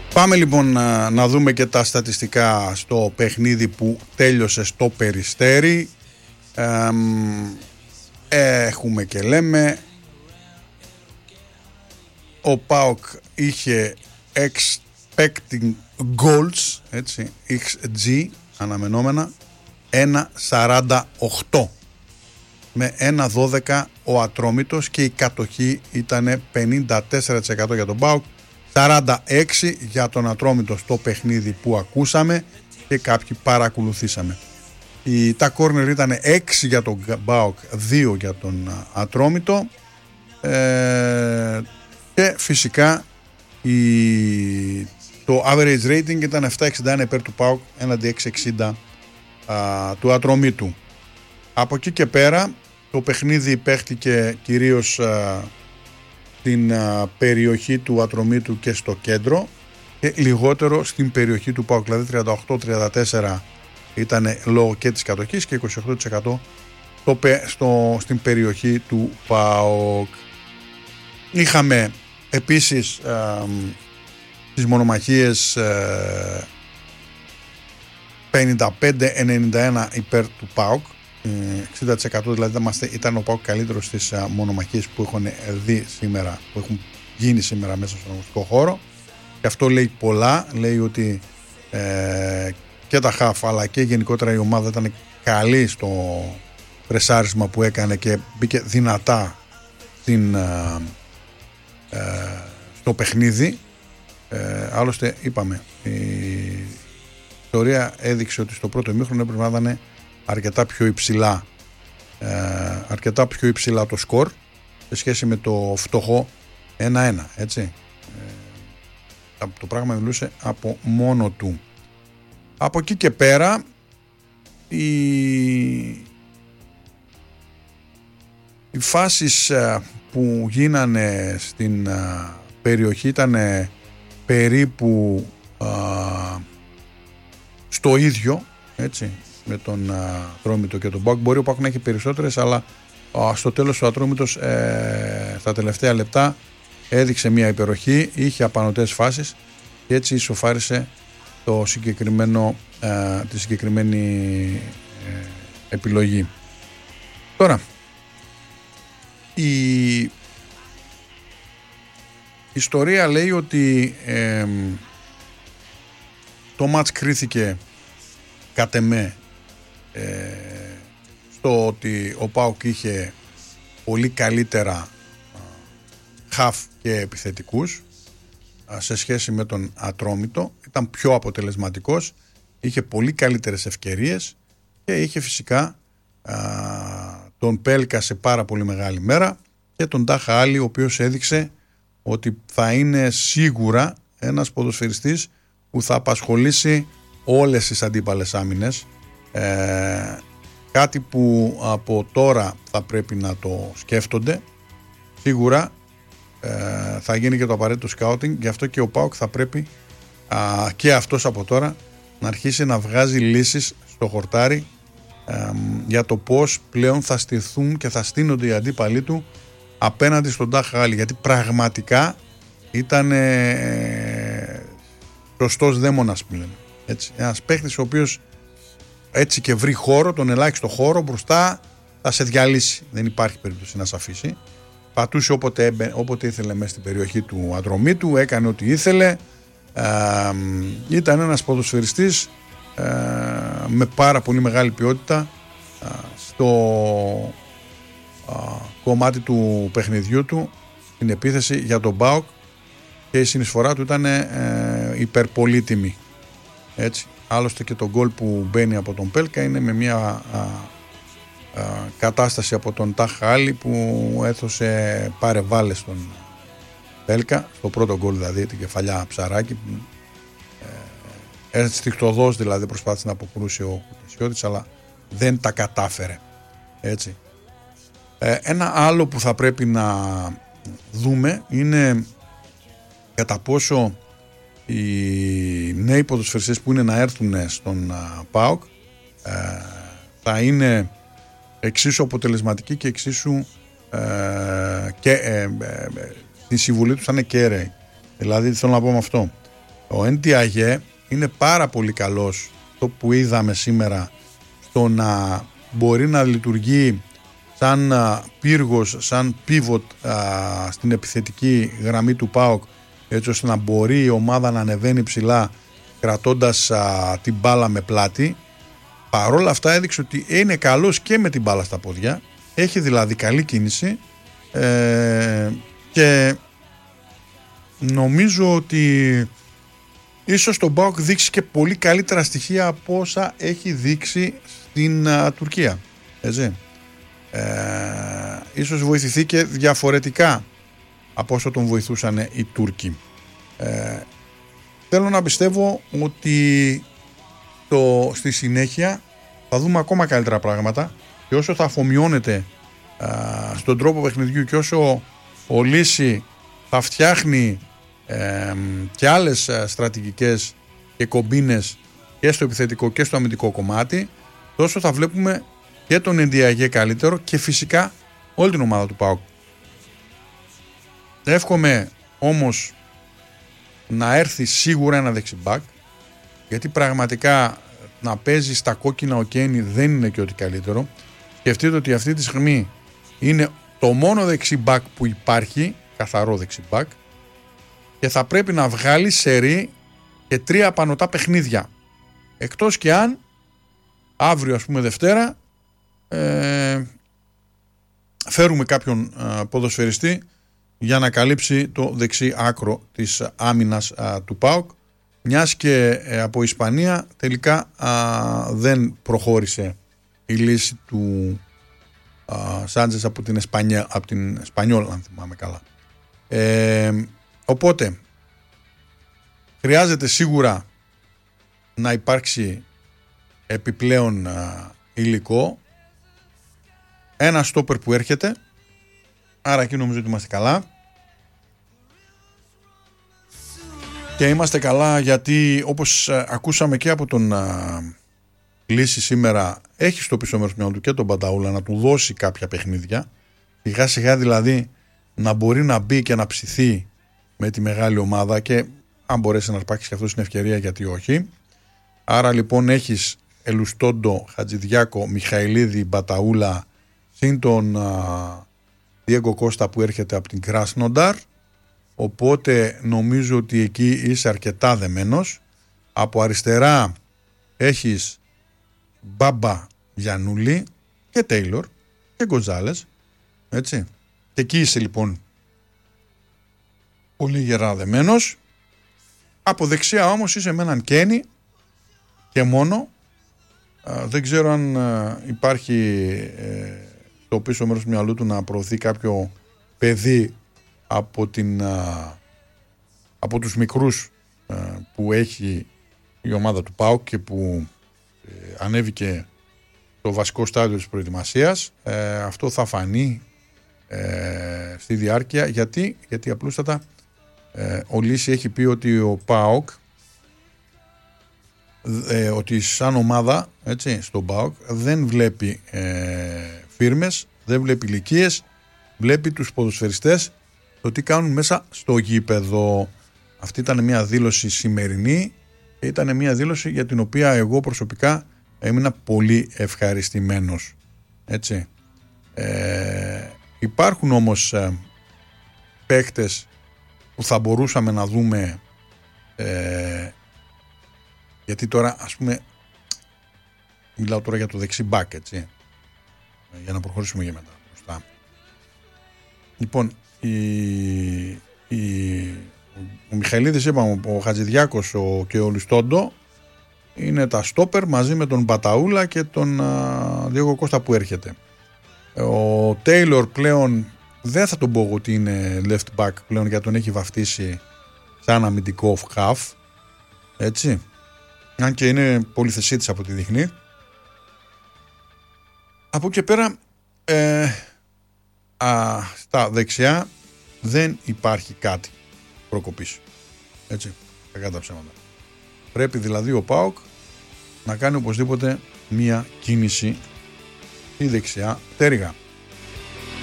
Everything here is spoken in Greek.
Πάμε λοιπόν να δούμε και τα στατιστικά στο παιχνίδι που τέλειωσε στο Περιστέρι. Έχουμε και λέμε, ο ΠΑΟΚ είχε expecting goals, έτσι, XG αναμενόμενα 1.48 με 1.12 ο Ατρόμητος και η κατοχή ήταν 54% για τον ΠΑΟΚ, 46 για τον Ατρόμητο στο παιχνίδι που ακούσαμε και κάποιοι παρακολουθήσαμε. Τα κόρνερ ήταν 6 για τον ΠΑΟΚ, 2 για τον Ατρόμητο, και φυσικά το average rating ήταν 7.61 υπέρ του ΠΑΟΚ έναντι 6.60 του Ατρομήτου. Από εκεί και πέρα το παιχνίδι παίχτηκε κυρίως στην περιοχή του Ατρομήτου και στο κέντρο και λιγότερο στην περιοχή του ΠΑΟΚ, δηλαδή 38-34 ήταν λόγω και της κατοχής και 28% στην περιοχή του ΠΑΟΚ. Είχαμε επίσης τις μονομαχίες 55-91 υπέρ του ΠΑΟΚ, 60% δηλαδή ήταν ο ΠΑΟΚ καλύτερος στις μονομαχίες που έχουν δει σήμερα, που έχουν γίνει σήμερα μέσα στον αγωνιστικό χώρο, και αυτό λέει πολλά. Λέει ότι και τα χαφ αλλά και γενικότερα η ομάδα ήταν καλή στο πρεσάρισμα που έκανε και μπήκε δυνατά στο παιχνίδι. Άλλωστε είπαμε, η ιστορία έδειξε ότι στο πρώτο ημίχρονο έπρεπε να ήταν αρκετά πιο υψηλά το σκορ σε σχέση με το φτωχό 1-1, έτσι. Το πράγμα μιλούσε από μόνο του. Από εκεί και πέρα οι φάσεις που γίνανε στην περιοχή ήταν περίπου στο ίδιο, έτσι, με τον Ατρόμητο και τον ΠΑΟΚ. Μπορεί ο ΠΑΟΚ να έχει περισσότερες, αλλά στο τέλος ο Ατρόμητος στα τελευταία λεπτά έδειξε μια υπεροχή, είχε απανωτές φάσεις και έτσι ισοφάρισε τη συγκεκριμένη επιλογή. Τώρα η ιστορία λέει ότι το μάτς κρίθηκε κατ' εμέ στο ότι ο ΠΑΟΚ είχε πολύ καλύτερα χαφ και επιθετικούς σε σχέση με τον Ατρόμητο, ήταν πιο αποτελεσματικός, είχε πολύ καλύτερες ευκαιρίες και είχε φυσικά τον Πέλκα σε πάρα πολύ μεγάλη μέρα και τον Τάχα Άλλη, ο οποίος έδειξε ότι θα είναι σίγουρα ένας ποδοσφαιριστής που θα απασχολήσει όλες τις αντίπαλες άμυνες, κάτι που από τώρα θα πρέπει να το σκέφτονται. Σίγουρα θα γίνει και το απαραίτητο σκάουτινγκ, γι' αυτό και ο ΠΑΟΚ θα πρέπει και αυτός από τώρα να αρχίσει να βγάζει λύσεις στο χορτάρι για το πώς πλέον θα στηθούν και θα στείνονται οι αντίπαλοι του απέναντι στον Τάχα Άλλη, γιατί πραγματικά ήταν σωστός δαίμονας πλέον, έτσι. Ένας παίχτης ο οποίος έτσι και βρει χώρο, τον ελάχιστο χώρο μπροστά, θα σε διαλύσει, δεν υπάρχει περίπτωση να σε αφήσει. Πατούσε όποτε ήθελε μέσα στην περιοχή του Ατρομήτου, έκανε ό,τι ήθελε. Ήταν ένας ποδοσφαιριστής με πάρα πολύ μεγάλη ποιότητα στο κομμάτι του παιχνιδιού του, την επίθεση για τον ΠΑΟΚ, και η συνεισφορά του ήταν υπερπολίτιμη, έτσι. Άλλωστε και το γκολ που μπαίνει από τον Πέλκα είναι με μια κατάσταση από τον Τάχα Άλλη που έδωσε πάρε-βάλε στον Πέλκα, στο πρώτο γκολ δηλαδή, την κεφαλιά Ψαράκη, στιχτοδός δηλαδή προσπάθησε να αποκρούσει ο Κουτεσιώτης, αλλά δεν τα κατάφερε, έτσι. Ένα άλλο που θα πρέπει να δούμε είναι κατά πόσο οι νέοι ποδοσφαιριστές που είναι να έρθουν στον ΠΑΟΚ θα είναι εξίσου αποτελεσματικοί και εξίσου τη συμβουλή τους θα είναι κέραιοι. Δηλαδή, τι θέλω να πω με αυτό, Ο Ντιαγέ είναι πάρα πολύ καλός, το που είδαμε σήμερα, στο να μπορεί να λειτουργεί σαν πύργος, σαν pivot στην επιθετική γραμμή του ΠΑΟΚ, έτσι ώστε να μπορεί η ομάδα να ανεβαίνει ψηλά κρατώντας την μπάλα με πλάτη. Παρόλα αυτά έδειξε ότι είναι καλός και με την μπάλα στα πόδια, έχει δηλαδή καλή κίνηση, και νομίζω ότι ίσως τον ΠΑΟΚ δείξει και πολύ καλύτερα στοιχεία από όσα έχει δείξει στην Τουρκία, έτσι. Ίσως βοηθηθεί και διαφορετικά από όσο τον βοηθούσαν οι Τούρκοι. Θέλω να πιστεύω ότι στη συνέχεια θα δούμε ακόμα καλύτερα πράγματα, και όσο θα αφομοιώνεται στον τρόπο παιχνιδιού και όσο ο Λύση θα φτιάχνει και άλλες στρατηγικές και κομπίνες και στο επιθετικό και στο αμυντικό κομμάτι, τόσο θα βλέπουμε και τον Ντιαγέ καλύτερο και φυσικά όλη την ομάδα του ΠΑΟΚ. Εύχομαι όμως να έρθει σίγουρα ένα δεξιμπάκ, γιατί πραγματικά να παίζει στα κόκκινα ο Κένι δεν είναι και ό,τι καλύτερο. Σκεφτείτε ότι αυτή τη στιγμή είναι το μόνο δεξιμπάκ που υπάρχει, καθαρό δεξιμπάκ, και θα πρέπει να βγάλει σερί και 3 απανωτά παιχνίδια, εκτός και αν αύριο, ας πούμε Δευτέρα, φέρουμε κάποιον ποδοσφαιριστή για να καλύψει το δεξί άκρο της άμυνας του ΠΑΟΚ, μιας και από Ισπανία τελικά δεν προχώρησε η λύση του Σάντζες από την Εσπανιόλ, αν θυμάμαι καλά. Οπότε χρειάζεται σίγουρα να υπάρξει επιπλέον υλικό, ένα στόπερ που έρχεται, άρα εκεί νομίζω ότι είμαστε καλά. Και είμαστε καλά γιατί, όπως ακούσαμε και από τον Λύση σήμερα, έχει στο πίσω μέρος του μυαλού του και τον Μπανταούλα να του δώσει κάποια παιχνίδια, σιγά σιγά δηλαδή να μπορεί να μπει και να ψηθεί με τη μεγάλη ομάδα, και αν μπορέσει να αρπάξει και αυτό την ευκαιρία, γιατί όχι. Άρα λοιπόν έχεις Ελουστόντο, Χατζηδιάκο, Μιχαηλίδη, Μπαταούλα, συν τον Διέγκο Κώστα που έρχεται από την Κράσνονταρ, οπότε νομίζω ότι εκεί είσαι αρκετά δεμένος. Από αριστερά έχεις Μπάμπα, Γιαννούλη και Τέιλορ και Γκοντζάλες, έτσι, και εκεί είσαι λοιπόν πολύ γερά δεμένος. Από δεξιά όμως είσαι με έναν Κένι και μόνο. Δεν ξέρω αν υπάρχει στο πίσω μέρος του μυαλού του να προωθεί κάποιο παιδί από τους μικρούς που έχει η ομάδα του ΠΑΟΚ και που ανέβηκε το βασικό στάδιο της προετοιμασίας. Αυτό θα φανεί στη διάρκεια, γιατί απλούστατα ο Λύση έχει πει ότι ο ΠΑΟΚ, ότι σαν ομάδα, έτσι, στον ΠΑΟΚ δεν βλέπει φίρμες, δεν βλέπει ηλικίες, βλέπει τους ποδοσφαιριστές, το τι κάνουν μέσα στο γήπεδο. Αυτή ήταν μια δήλωση σημερινή, ήταν μια δήλωση για την οποία εγώ προσωπικά έμεινα πολύ ευχαριστημένος, έτσι. Υπάρχουν όμως παίκτες που θα μπορούσαμε να δούμε, γιατί τώρα, ας πούμε, μιλάω τώρα για το δεξί μπακ, έτσι, για να προχωρήσουμε για μετά μπροστά. Λοιπόν, ο Μιχαηλίδης, είπαμε, ο Χατζηδιάκος και ο Λουστόντο είναι τα στόπερ μαζί με τον Μπαταούλα και τον Διέγκο Κώστα που έρχεται. Ο Τέιλορ πλέον δεν θα τον πω ότι είναι left back πλέον, γιατί τον έχει βαφτίσει σαν αμυντικό half, έτσι, αν και είναι πολυθεσίτης από τη δείχνει. Από εκεί και πέρα στα δεξιά δεν υπάρχει κάτι προκοπής, έτσι, κακά τα ψέματα. Πρέπει δηλαδή ο ΠΑΟΚ να κάνει οπωσδήποτε μία κίνηση στη δεξιά πτέρυγα.